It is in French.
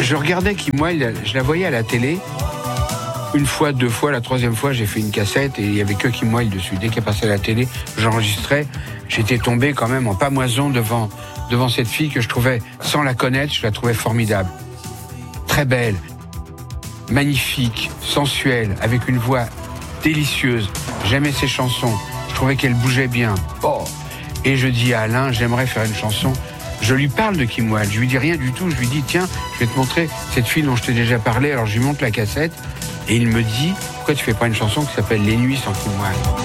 je regardais Kim Wilde, je la voyais à la télé. Une fois, deux fois, la troisième fois, j'ai fait une cassette et il y avait que Kim Wilde dessus. Dès qu'elle passait à la télé, j'enregistrais. J'étais tombé quand même en pamoison devant cette fille que je trouvais, sans la connaître, je la trouvais formidable. Très belle, magnifique, sensuelle, avec une voix délicieuse. J'aimais ses chansons. Je trouvais qu'elle bougeait bien. Oh. Et je dis à Alain, j'aimerais faire une chanson. Je lui parle de Kim Wilde. Je lui dis rien du tout. Je lui dis, tiens, je vais te montrer cette fille dont je t'ai déjà parlé. Alors je lui montre la cassette. Et il me dit, pourquoi tu fais pas une chanson qui s'appelle Les Nuits sans Kim Wilde ?